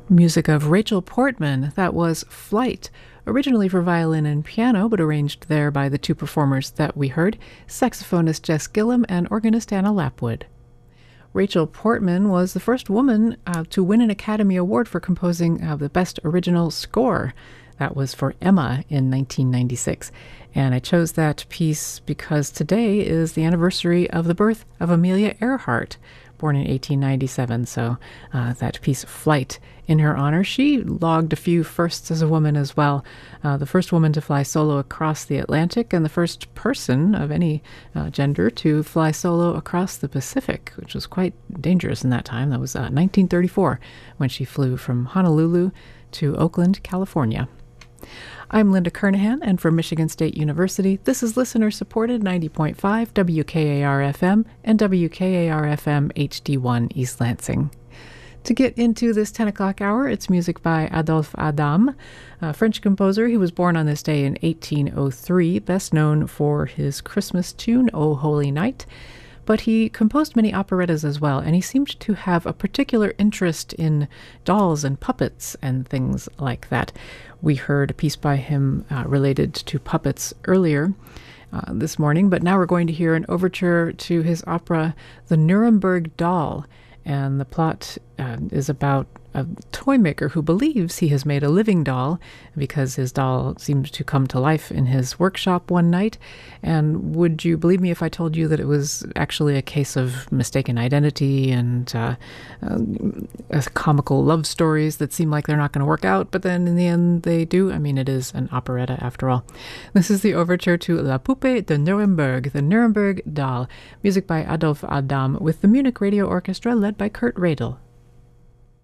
Music of Rachel Portman, that was Flight, originally for violin and piano, but arranged there by the two performers that we heard, saxophonist Jess Gillum and organist Anna Lapwood. Rachel Portman was the first woman to win an Academy Award for composing the Best Original Score. That was for Emma in 1996. And I chose that piece because today is the anniversary of the birth of Amelia Earhart, born in 1897, so that piece, Flight, in her honor. She logged a few firsts as a woman as well. The first woman to fly solo across the Atlantic and the first person of any gender to fly solo across the Pacific, which was quite dangerous in that time. That was 1934 when she flew from Honolulu to Oakland, California. I'm Linda Kernahan, and from Michigan State University, this is listener-supported 90.5 WKAR-FM and WKAR-FM HD1 East Lansing. To get into this 10 o'clock hour, it's music by Adolphe Adam, a French composer. He was born on this day in 1803, best known for his Christmas tune, O Holy Night. But he composed many operettas as well, and he seemed to have a particular interest in dolls and puppets and things like that. We heard a piece by him related to puppets earlier this morning, but now we're going to hear an overture to his opera, The Nuremberg Doll, and the plot is about a toy maker who believes he has made a living doll because his doll seemed to come to life in his workshop one night. And would you believe me if I told you that it was actually a case of mistaken identity and comical love stories that seem like they're not going to work out, but then in the end they do? I mean, it is an operetta after all. This is the overture to La Poupée de Nuremberg, the Nuremberg Doll, music by Adolphe Adam with the Munich Radio Orchestra led by Kurt Radel.